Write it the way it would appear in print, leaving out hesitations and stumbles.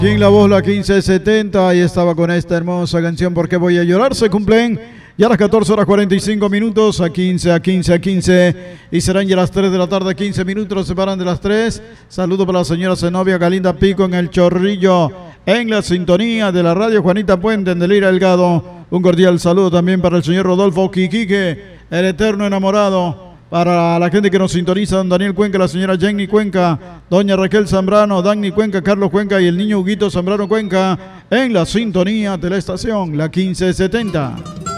Aquí en la voz la 1570, ahí estaba con esta hermosa canción ¿Por qué voy a llorar? Se cumplen ya las 14 horas 45 minutos, a 15, a 15, a 15, y serán ya las 3 de la tarde, 15 minutos, nos separan de las 3. Saludo para la señora Zenobia Galinda Pico en el Chorrillo, en la sintonía de la radio Juanita Puente en Delira Delgado. Un cordial saludo también para el señor Rodolfo Quiquique, el eterno enamorado. Para la gente que nos sintoniza, don Daniel Cuenca, la señora Jenny Cuenca, doña Raquel Zambrano, Dani Cuenca, Carlos Cuenca y el niño Huguito Zambrano Cuenca en la sintonía de la estación, la 1570.